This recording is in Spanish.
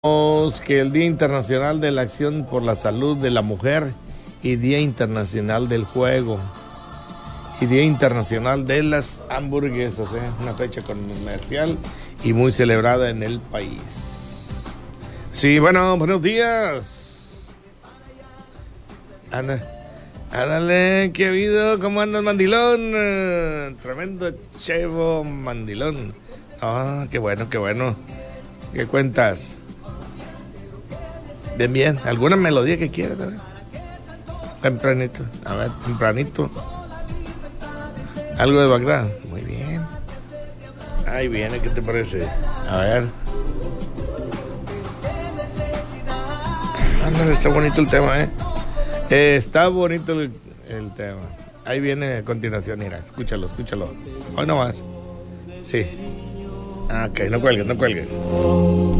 Que el Día Internacional de la Acción por la Salud de la Mujer y Día Internacional del Juego y Día Internacional de las Hamburguesas, una fecha comercial y muy celebrada en el país. Sí, bueno, buenos días. Ándale, ¿qué ha habido? ¿Cómo andas, mandilón? Tremendo chevo mandilón. Ah, qué bueno, qué bueno. ¿Qué cuentas? Bien, bien. ¿Alguna melodía que quieras? A ver. Tempranito. A ver, tempranito. Algo de Bagdad. Muy bien. Ahí viene, ¿qué te parece? A ver. Ándale, está bonito el tema, está bonito el tema. Ahí viene a continuación, mira, escúchalo. Hoy no más. Sí. Ah, ok, no cuelgues.